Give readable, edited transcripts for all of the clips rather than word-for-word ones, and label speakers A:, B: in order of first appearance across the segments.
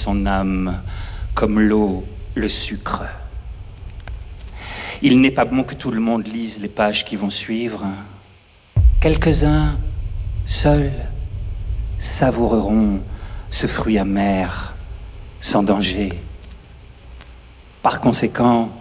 A: son âme, comme l'eau, le sucre. Il n'est pas bon que tout le monde lise les pages qui vont suivre. Quelques-uns, seuls, savoureront ce fruit amer, sans danger. Par conséquent,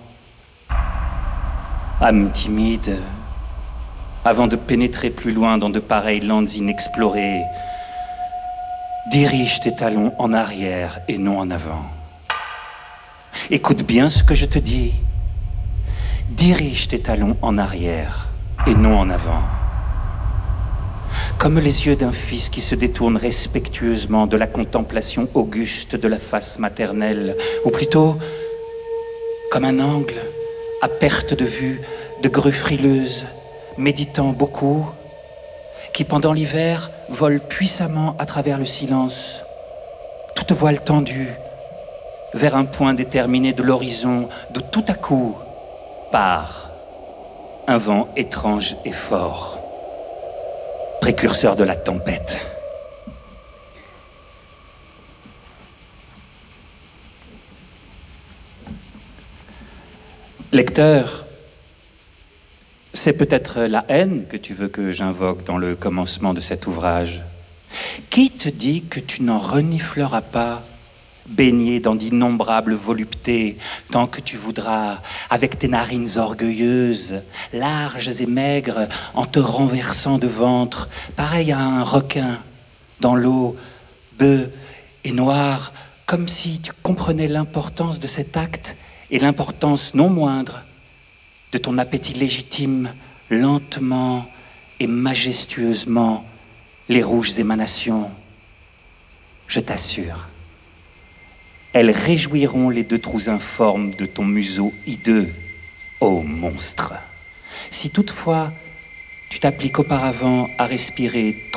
A: âme timide, avant de pénétrer plus loin dans de pareilles landes inexplorées, dirige tes talons en arrière et non en avant. Écoute bien ce que je te dis. Dirige tes talons en arrière et non en avant. Comme les yeux d'un fils qui se détourne respectueusement de la contemplation auguste de la face maternelle, ou plutôt comme un angle à perte de vue de grues frileuses, méditant beaucoup, qui pendant l'hiver vole puissamment à travers le silence, toute voile tendue, vers un point déterminé de l'horizon, d'où tout à coup part un vent étrange et fort, précurseur de la tempête. Lecteur, c'est peut-être la haine que tu veux que j'invoque dans le commencement de cet ouvrage. Qui te dit que tu n'en renifleras pas, baigné dans d'innombrables voluptés, tant que tu voudras, avec tes narines orgueilleuses, larges et maigres, en te renversant de ventre, pareil à un requin, dans l'eau, bœuf et noir, comme si tu comprenais l'importance de cet acte et l'importance non moindre de ton appétit légitime, lentement et majestueusement, les rouges émanations. Je t'assure, elles réjouiront les deux trous informes de ton museau hideux, ô monstre. Si toutefois tu t'appliques auparavant à respirer